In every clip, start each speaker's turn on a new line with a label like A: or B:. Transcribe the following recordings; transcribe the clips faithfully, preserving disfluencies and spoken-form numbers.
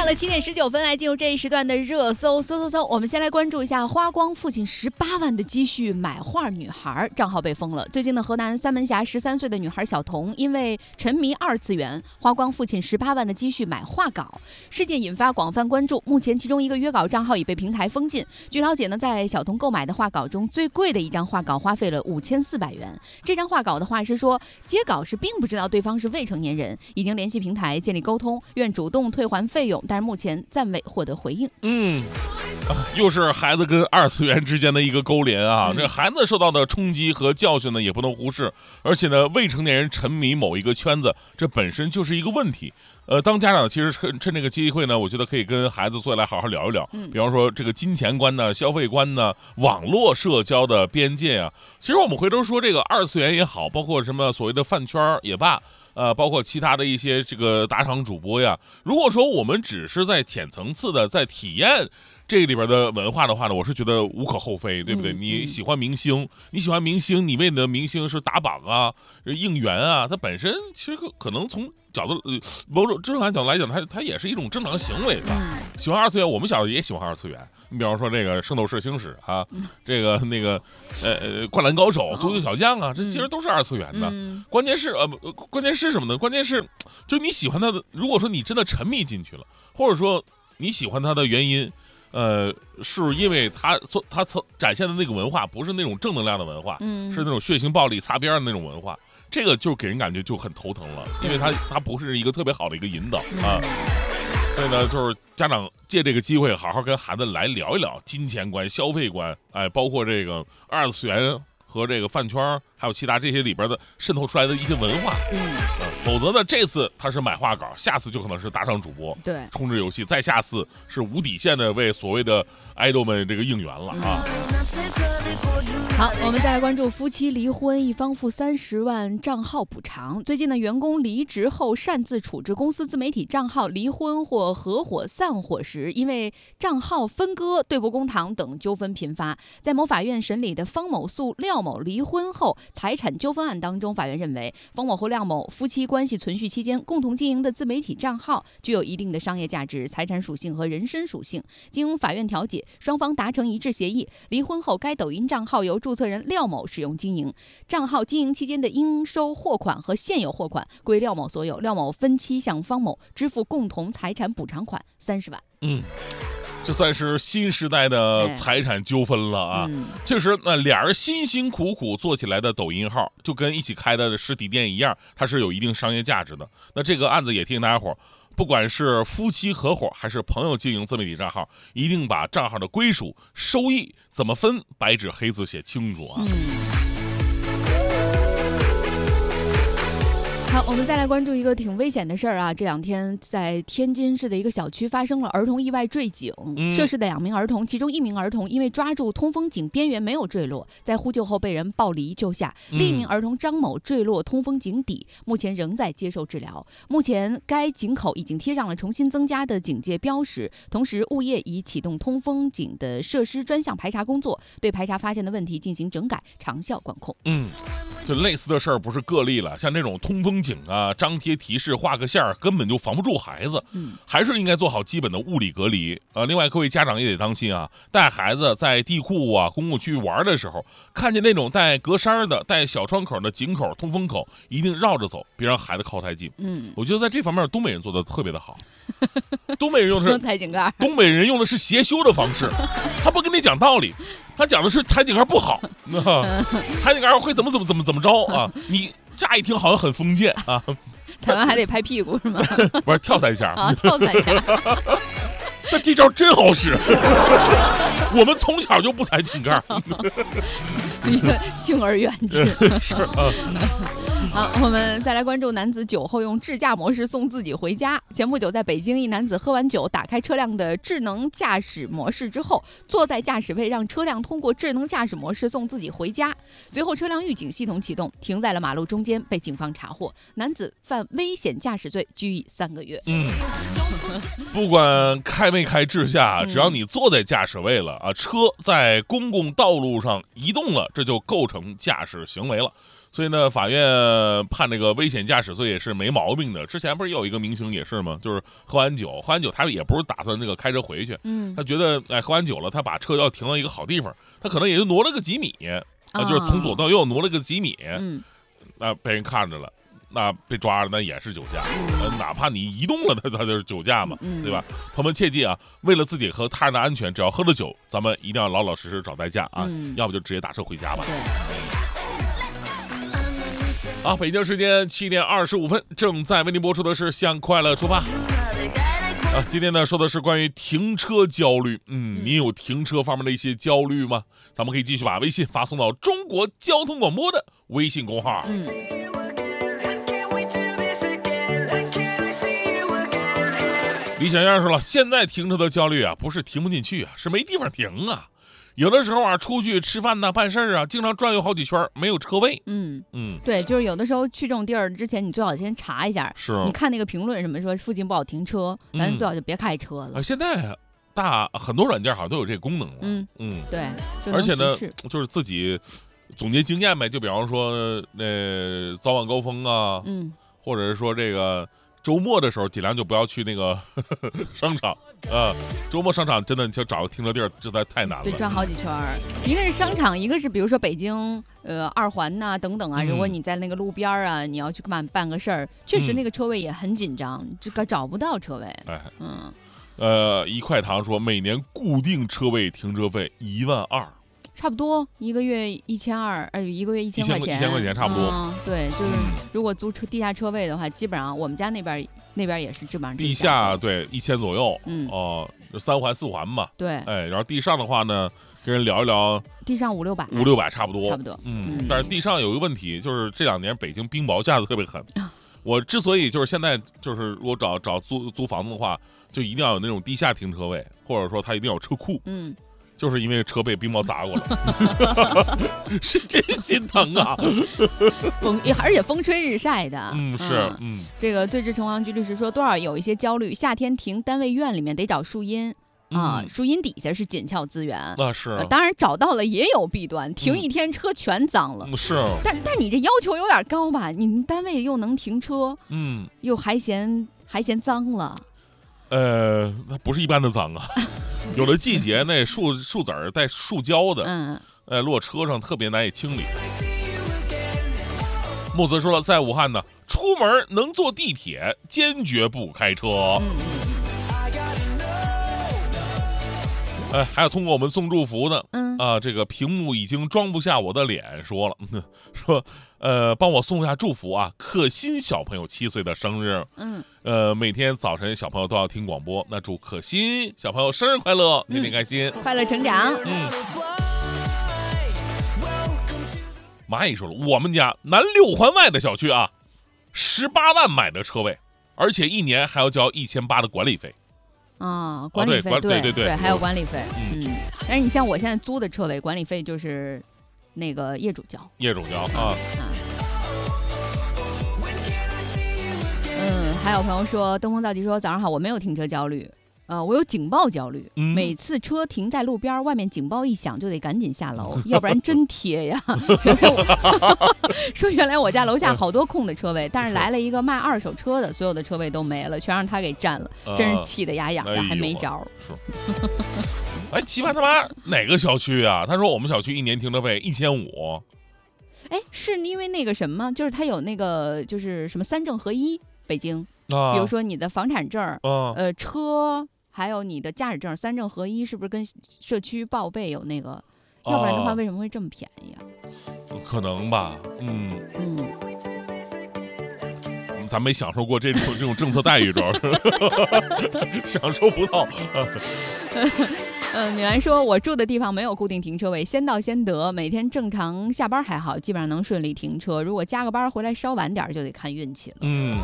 A: 了七点十九分，来进入这一时段的热搜，搜搜搜。我们先来关注一下花光父亲十八万的积蓄买画女孩账号被封了。最近的河南三门峡十三岁的女孩小童，因为沉迷二次元，花光父亲十八万的积蓄买画稿，事件引发广泛关注。目前其中一个约稿账号已被平台封禁。据了解呢，在小童购买的画稿中，最贵的一张画稿花费了五千四百元。这张画稿的画师说，接稿时并不知道对方是未成年人，已经联系平台建立沟通，愿主动退还费用，但是目前暂未获得回应。
B: 嗯，啊、又是孩子跟二次元之间的一个勾连啊！嗯、这孩子受到的冲击和教训呢，也不能忽视。而且呢，未成年人沉迷某一个圈子，这本身就是一个问题。呃，当家长其实趁趁这个机会呢，我觉得可以跟孩子坐下来好好聊一聊。嗯，比方说这个金钱观呢、消费观呢、网络社交的边界啊。其实我们回头说这个二次元也好，包括什么所谓的饭圈也罢，呃，包括其他的一些这个打赏主播呀。如果说我们只是在浅层次的在体验这里边的文化的话呢，我是觉得无可厚非，对不对？嗯、你喜欢明星，你喜欢明星，你为你的明星是打榜啊、应援啊，它本身其实可能从角度呃某种正常角度来讲，它它也是一种正常行为吧。嗯、喜欢二次元，我们小时候也喜欢二次元。你比方说这个《圣斗士星矢》啊，嗯、这个那个呃呃《灌篮高手》《足球小将》啊，这其实都是二次元的。嗯、关键是呃，关键是什么呢？关键是就是你喜欢他的，如果说你真的沉迷进去了，或者说你喜欢他的原因。呃，是因为他他他展现的那个文化不是那种正能量的文化，嗯，是那种血腥暴力擦边的那种文化，这个就给人感觉就很头疼了，因为他他不是一个特别好的一个引导啊。所以呢，就是家长借这个机会好好跟孩子来聊一聊金钱观、消费观，哎，包括这个二次元和这个饭圈，还有其他这些里边的渗透出来的一些文化，嗯，呃、否则呢，这次他是买画稿，下次就可能是打赏主播，
A: 对，
B: 充值游戏，再下次是无底线的为所谓的爱豆们这个应援了啊。嗯
A: 好，我们再来关注夫妻离婚，一方付三十万账号补偿。最近呢，员工离职后擅自处置公司自媒体账号，离婚或合伙散伙时，因为账号分割、对簿公堂等纠纷频发。在某法院审理的方某诉廖某离婚后财产纠纷案当中，法院认为方某和廖某夫妻关系存续期间共同经营的自媒体账号具有一定的商业价值、财产属性和人身属性。经法院调解，双方达成一致协议，离婚后该抖音账号由注册人廖某使用经营，账号经营期间的应收货款和现有货款归廖某所有，廖某分期向方某支付共同财产补偿款三十万。
B: 嗯。这算是新时代的财产纠纷了啊！嗯、确实，那俩人辛辛苦苦做起来的抖音号，就跟一起开的实体店一样，它是有一定商业价值的。那这个案子也提醒大家伙，不管是夫妻合伙还是朋友经营自媒体账号，一定把账号的归属、收益怎么分，白纸黑字写清楚啊！嗯
A: 好，我们再来关注一个挺危险的事儿啊！这两天在天津市的一个小区发生了儿童意外坠井，嗯、涉事的两名儿童，其中一名儿童因为抓住通风井边缘没有坠落，在呼救后被人抱离救下；另一名儿童张某坠落通风井底，目前仍在接受治疗。目前该井口已经贴上了重新增加的警戒标识，同时物业已启动通风井的设施专项排查工作，对排查发现的问题进行整改，长效管控。
B: 嗯。就类似的事儿不是个例了，像这种通风井啊，张贴提示、画个线儿，根本就防不住孩子。嗯，还是应该做好基本的物理隔离。呃，另外各位家长也得当心啊，带孩子在地库啊、公共区域玩的时候，看见那种带格栅的、带小窗口的井口、通风口，一定绕着走，别让孩子靠太近。嗯，我觉得在这方面东北人做的特别的好。东北人用的是
A: 踩井盖，
B: 东北人用的是邪修的方式，他不跟你讲道理，他讲的是踩井盖不好，踩井盖会怎么怎么怎么怎么着啊？你乍一听好像很封建啊，
A: 踩完还得拍屁股是吗？
B: 不是跳三下
A: 啊，跳三下。
B: 但这招真好使，我们从小就不踩井盖，
A: 一个敬而远之。
B: 是啊。
A: 好，我们再来关注男子酒后用智驾模式送自己回家。前不久，在北京，一男子喝完酒，打开车辆的智能驾驶模式之后，坐在驾驶位，让车辆通过智能驾驶模式送自己回家。随后，车辆预警系统启动，停在了马路中间，被警方查获。男子犯危险驾驶罪，拘役三个月。
B: 嗯，不管开没开智驾，只要你坐在驾驶位了啊，车在公共道路上移动了，这就构成驾驶行为了。 所以呢，法院判这个危险驾驶罪也是没毛病的。之前不是有一个明星也是吗？就是喝完酒，喝完酒他也不是打算那个开车回去，
A: 嗯，
B: 他觉得哎喝完酒了，他把车要停到一个好地方，他可能也就挪了个几米啊，就是从左到右挪了个几米，
A: 嗯，
B: 那被人看着了。那被抓了，那也是酒驾，呃，哪怕你移动了，它它就是酒驾嘛，
A: 嗯、
B: 对吧？朋友们切记啊，为了自己和他人的安全，只要喝了酒，咱们一定要老老实实找代驾啊，
A: 嗯、
B: 要不就直接打车回家吧。
A: 对。
B: 啊，北京时间七点二十五分，正在为您播出的是《向快乐出发》。啊，今天呢说的是关于停车焦虑。嗯，你有停车方面的一些焦虑吗？咱们可以继续把微信发送到中国交通广播的微信公号。
A: 嗯。
B: 李小燕说了，现在停车的焦虑啊，不是停不进去啊，是没地方停啊。有的时候啊，出去吃饭呐、办事儿啊，经常转悠好几圈，没有车位。
A: 嗯
B: 嗯，
A: 对，就是有的时候去这种地儿之前，你最好先查一下。
B: 是，
A: 你看那个评论什么说附近不好停车，咱最好就别开车了。
B: 啊、现在大很多软件好像都有这个功能了。
A: 嗯
B: 嗯，
A: 对，
B: 而且呢，就是自己总结经验呗，就比方说，呃，早晚高峰啊，
A: 嗯，
B: 或者是说这个。周末的时候尽量就不要去那个呵呵商场啊、呃，周末商场真的就找个停车地儿实在太难了，
A: 对，转好几圈儿。一个是商场，一个是比如说北京呃二环呐、啊、等等啊、嗯，如果你在那个路边啊，你要去办办个事儿，确实那个车位也很紧张，这个找不到车位。
B: 哎，
A: 嗯，
B: 呃，一块糖说每年固定车位停车费一万二。
A: 差不多一个月一千二，呃，一个月一千块钱，
B: 一千块钱差不多。
A: 嗯，对，就是如果租车地下车位的话，基本上我们家那边那边也是基本上
B: 地下对一千左右，
A: 嗯
B: 哦、呃，就三环四环嘛。
A: 对，
B: 哎，然后地上的话呢，跟人聊一聊，
A: 地上五六百，
B: 五六百差不多，
A: 差不多。
B: 嗯，嗯但是地上有一个问题，就是这两年北京冰雹下的特别狠。我之所以就是现在就是如果找找租租房子的话，就一定要有那种地下停车位，或者说它一定要有车库。
A: 嗯。
B: 就是因为车被冰雹砸过了，是真心疼啊！
A: 风而且风吹日晒的，
B: 嗯是嗯。
A: 这个最知城隍局律师说，多少有一些焦虑，夏天停单位院里面得找树荫啊，
B: 嗯、
A: 树荫底下是紧俏资源。
B: 那是、啊
A: 呃，当然找到了也有弊端，停一天车全脏了。
B: 嗯、是，
A: 但但你这要求有点高吧？你单位又能停车，
B: 嗯，
A: 又还嫌还嫌脏了。
B: 呃，那不是一般的脏啊。有的季节那树树籽儿带树胶的，
A: 嗯，
B: 呃，落车上特别难以清理。木子说了，在武汉呢，出门能坐地铁，坚决不开车。
A: 嗯
B: 哎，还有通过我们送祝福的，
A: 嗯
B: 啊，这个屏幕已经装不下我的脸，说了，说，呃，帮我送一下祝福啊，可心小朋友七岁的生日，
A: 嗯，
B: 呃，每天早晨小朋友都要听广播，那祝可心小朋友生日快乐，天天开心，
A: 快乐成长。
B: 嗯。蚂蚁说了，我们家南六环外的小区啊，十八万买的车位，而且一年还要交一千八的管理费。
A: 啊，管理费、
B: 哦、对
A: 对
B: 对对，
A: 还有管理费，
B: 嗯，
A: 嗯，但是你像我现在租的车位，管理费就是那个业主交，
B: 业主交啊。
A: 啊嗯，还有朋友说，登峰造极说，早上好，我没有停车焦虑，呃，我有警报焦虑，
B: 嗯、
A: 每次车停在路边，外面警报一响就得赶紧下楼，要不然真贴呀。说原来我家楼下好多空的车位，但是来了一个卖二手车的，所有的车位都没了，全让他给占了，真是气得牙痒痒，
B: 呃、
A: 还没招。
B: 哎，奇葩他妈哪个小区啊？他说我们小区一年停车费一千五。
A: 哎，是因为那个什么，就是他有那个就是什么三证合一，北京，
B: 啊、
A: 比如说你的房产证、
B: 啊、
A: 呃车，还有你的驾驶证，三证合一，是不是跟社区报备有那个？啊、要不然的话，为什么会这么便宜啊？
B: 可能吧，嗯
A: 嗯。
B: 咱没享受过这种这种政策待遇，主要是享受不到。
A: 嗯，米兰说，我住的地方没有固定停车位，先到先得。每天正常下班还好，基本上能顺利停车。如果加个班回来稍晚点，就得看运气了。
B: 嗯。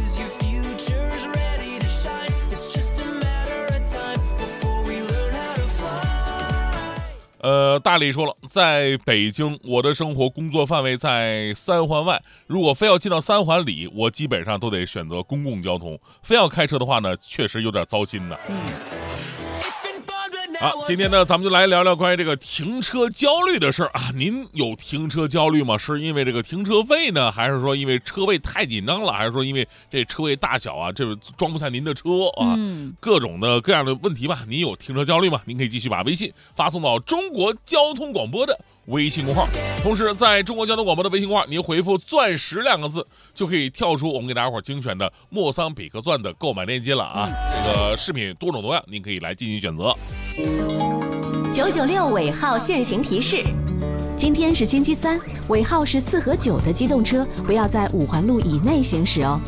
B: 呃，大力说了，在北京，我的生活工作范围在三环外，如果非要进到三环里，我基本上都得选择公共交通。非要开车的话呢，确实有点糟心的。
A: 嗯。
B: 好，今天呢，咱们就来聊聊关于这个停车焦虑的事儿啊。您有停车焦虑吗？是因为这个停车费呢，还是说因为车位太紧张了，还是说因为这车位大小啊，这装不下您的车啊？嗯，各种的各样的问题吧。您有停车焦虑吗？您可以继续把微信发送到中国交通广播的微信公号，同时在中国交通广播的微信公号，您回复钻石两个字，就可以跳出我们给大家伙精选的莫桑比克钻的购买链接了啊。这个饰品多种多样，您可以来进行选择。
C: 九九六尾号限行提示：今天是星期三，尾号是四和九的机动车不要在五环路以内行驶哦。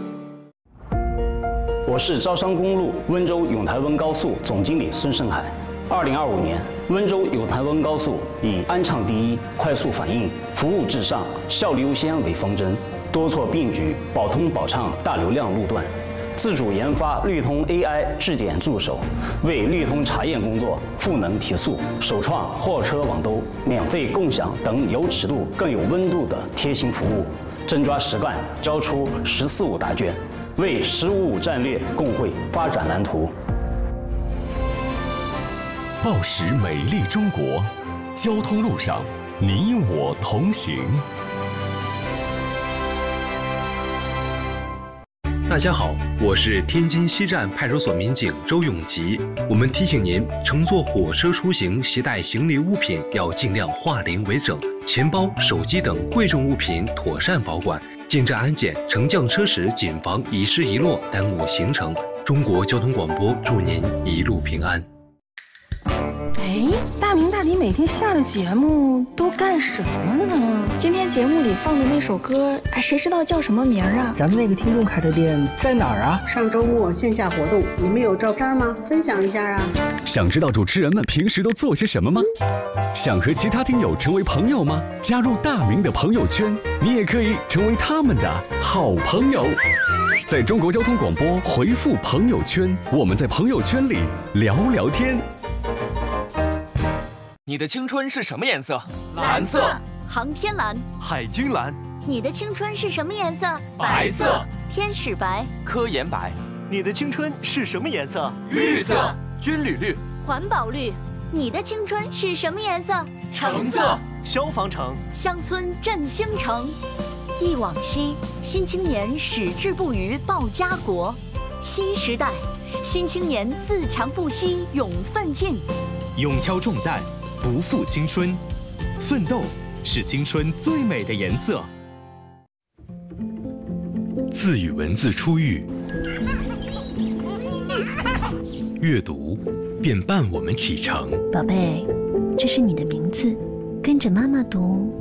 D: 我是招商公路温州永台温高速总经理孙胜海。二零二五年，温州永台温高速以安畅第一、快速反应、服务至上、效率优先为方针，多措并举，保通保畅大流量路段。自主研发绿通 A I 质检助手，为绿通查验工作赋能提速，首创货车网兜、免费共享等有尺度更有温度的贴心服务，真抓实干，交出“十四五”答卷，为“十五五”战略共绘发展蓝图。
E: 报时美丽中国，交通路上你我同行。
F: 大家好，我是天津西站派出所民警周永吉。我们提醒您，乘坐火车出行携带行李物品要尽量化零为整，钱包、手机等贵重物品妥善保管。进站安检、乘降车时谨防遗失遗落，耽误行程。中国交通广播祝您一路平安。
G: 哎，大明大迪每天下了节目都干什么呢？
H: 今天节目里放的那首歌，哎，谁知道叫什么名啊？
G: 咱们那个听众开的店在哪儿啊？
I: 上周末线下活动，你们有照片吗？分享一下啊！
E: 想知道主持人们平时都做些什么吗？想和其他听友成为朋友吗？加入大明的朋友圈，你也可以成为他们的好朋友。在中国交通广播回复朋友圈，我们在朋友圈里聊聊天。
J: 你的青春是什么颜色？
K: 蓝色。航天蓝。
J: 海军蓝。
K: 你的青春是什么颜色？
J: 白色。
K: 天使白。
J: 科研白。
L: 你的青春是什么颜色？
J: 绿色。军旅绿。
K: 环保绿。你的青春是什么颜色？
J: 橙色。
L: 消防橙。
K: 乡村振兴城。忆往昔，新青年矢志不渝报家国。新时代，新青年自强不息勇奋进。
M: 勇挑重担，不负青春，奋斗是青春最美的颜色。
F: 字与文字初遇，阅读便伴我们启程。
N: 宝贝，这是你的名字，跟着妈妈读。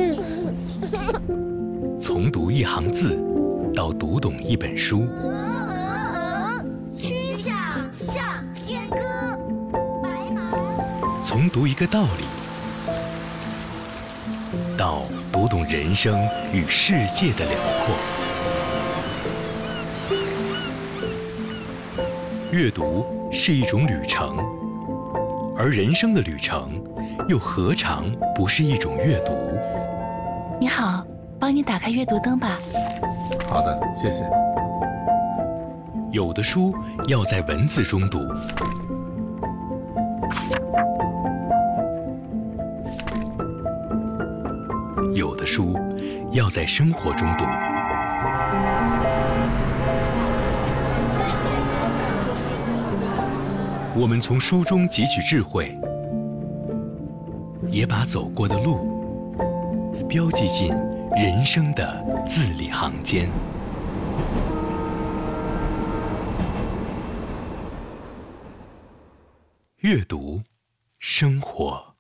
F: 从读一行字，到读懂一本书。
O: 曲项向天歌。
F: 从读一个道理，到读懂人生与世界的辽阔。阅读是一种旅程，而人生的旅程，又何尝不是一种阅读？
N: 你好，帮你打开阅读灯吧。
P: 好的，谢谢。
F: 有的书要在文字中读。有的书要在生活中读。我们从书中汲取智慧，也把走过的路标记进人生的字里行间。阅读，生活。